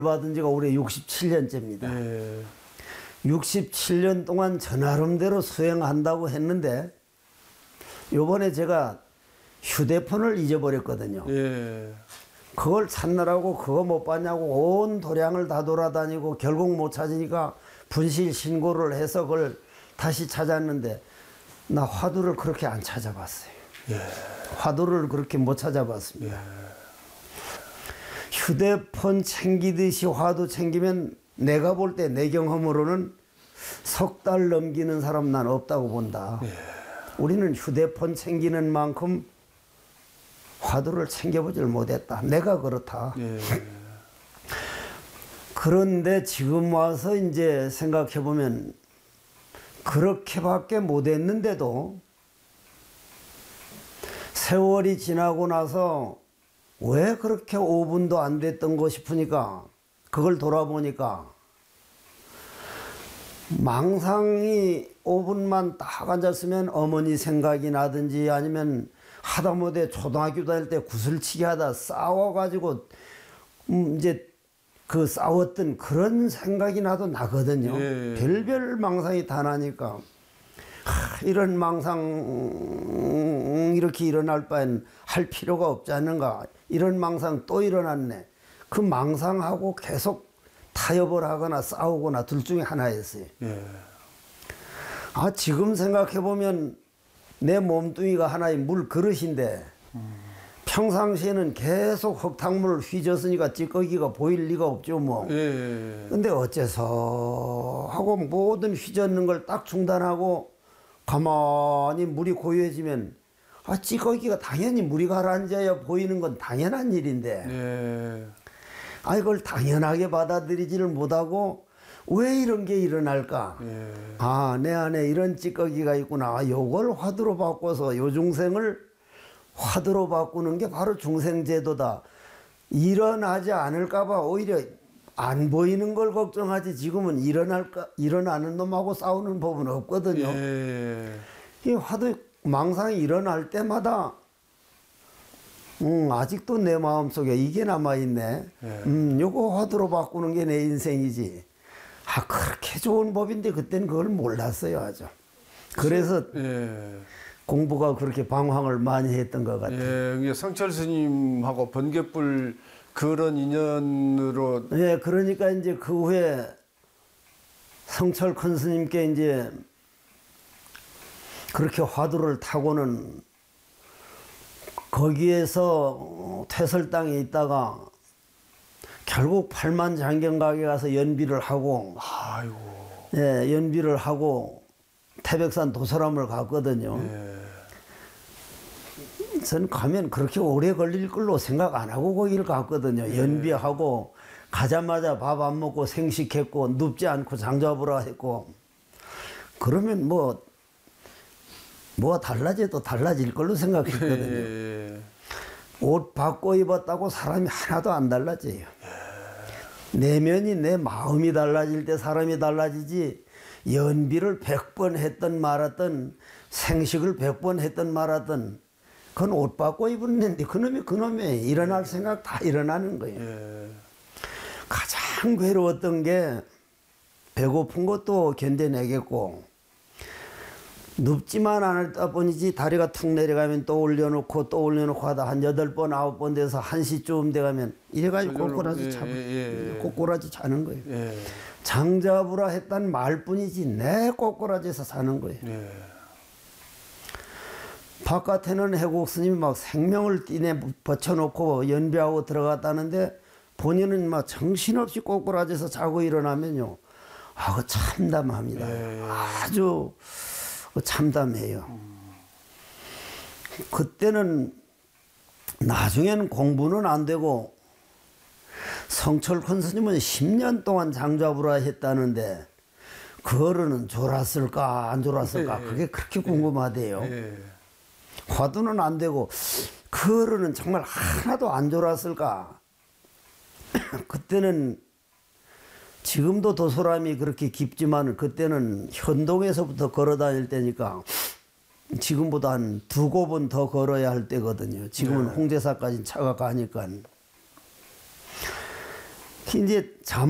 받은 지가 올해 67년째입니다. 예. 67년 동안 저 나름대로 수행한다고 했는데 요번에 제가 휴대폰을 잊어버렸거든요. 예. 그걸 찾느라고 그거 못 봤냐고 온 도량을 다 돌아다니고 결국 못 찾으니까 분실 신고를 해서 그걸 다시 찾았는데 나 화두를 그렇게 안 찾아봤어요. 예. 화두를 그렇게 못 찾아봤습니다. 예. 휴대폰 챙기듯이 화두 챙기면 내가 볼 때 내 경험으로는 석 달 넘기는 사람 난 없다고 본다. 예. 우리는 휴대폰 챙기는 만큼 화두를 챙겨보질 못했다. 내가 그렇다. 예. 그런데 지금 와서 이제 생각해보면 그렇게밖에 못했는데도 세월이 지나고 나서 왜 그렇게 5분도 안 됐던 거 싶으니까 그걸 돌아보니까 망상이 5분만 딱 앉았으면 어머니 생각이 나든지 아니면 하다못해 초등학교 다닐 때 구슬치기 하다 싸워가지고 이제 그 싸웠던 그런 생각이 나도 나거든요. 예. 별별 망상이 다 나니까 이런 망상 이렇게 일어날 바엔 할 필요가 없지 않는가. 이런 망상 또 일어났네. 그 망상하고 계속 타협을 하거나 싸우거나 둘 중에 하나였어요. 예. 아, 지금 생각해보면 내 몸뚱이가 하나의 물 그릇인데 평상시에는 계속 흙탕물을 휘졌으니까 찌꺼기가 보일 리가 없죠 뭐. 예. 근데 어째서 하고 모든 휘젓는 걸 딱 중단하고 가만히 물이 고요해지면 아, 찌꺼기가 당연히 물이 가라앉아야 보이는 건 당연한 일인데 예. 아, 이걸 당연하게 받아들이지를 못하고 왜 이런 게 일어날까? 예. 아, 내 안에 이런 찌꺼기가 있구나. 요걸 화두로 바꿔서 요 중생을 화두로 바꾸는 게 바로 중생제도다. 일어나지 않을까봐 오히려 안 보이는 걸 걱정하지 지금은 일어나는 놈하고 싸우는 법은 없거든요. 예. 이 화두 망상이 일어날 때마다 아직도 내 마음속에 이게 남아있네. 요거 화두로 바꾸는 게 내 인생이지. 아, 그렇게 좋은 법인데 그때는 그걸 몰랐어요, 아주. 그래서 예. 공부가 그렇게 방황을 많이 했던 것 같아요. 예. 이게 성철 스님하고 번개불 그런 인연으로. 예, 그러니까 이제 그 후에 성철 큰 스님께 이제 그렇게 화두를 타고는 거기에서 퇴설당에 있다가 결국 팔만장경각에 가서 연비를 하고, 아이고. 예, 연비를 하고 태백산 도서람을 갔거든요. 예. 저는 가면 그렇게 오래 걸릴 걸로 생각 안 하고 거기를 갔거든요. 예. 연비하고 가자마자 밥 안 먹고 생식했고 눕지 않고 장잡으라 했고 그러면 뭐가 달라져도 달라질 걸로 생각했거든요. 예. 옷 바꿔 입었다고 사람이 하나도 안 달라져요. 내면이 내 마음이 달라질 때 사람이 달라지지 연비를 100번 했던 말았던 생식을 100번 했던 말았던 그건 옷 바꿔 입었는데 그놈이 일어날 생각 다 일어나는 거예요. 예. 가장 괴로웠던 게 배고픈 것도 견뎌내겠고 눕지만 않았다 뿐이지 다리가 툭 내려가면 또 올려놓고 또 올려놓고 하다 한 8번 9번 돼서 1시쯤 돼가면 이래가지고 꼬꼬라지 꼬꼬라지 자는 거예요. 예. 장잡으라 했단 말뿐이지 내 꼬꼬라지에서 사는 거예요. 예. 바깥에는 해국 스님이 막 생명을 띠내 벗쳐놓고 연비하고 들어갔다는데 본인은 막 정신없이 꼬꼬라지에서 자고 일어나면요. 아, 그 참담합니다. 예. 아주 참담해요. 그때는 나중에는 공부는 안 되고 성철 큰 스님은 10년 동안 장잡으라 했다는데 그 어른은 졸았을까 안 졸았을까 그게 그렇게 궁금하대요. 예. 화두는 안 되고 그 어른은 정말 하나도 안 졸았을까. 그때는 지금도 도소람이 그렇게 깊지만 그때는 현동에서부터 걸어 다닐 때니까 지금보다 한 2곱은 더 걸어야 할 때거든요. 지금은 홍제사까지 차가 가니까. 이제 잠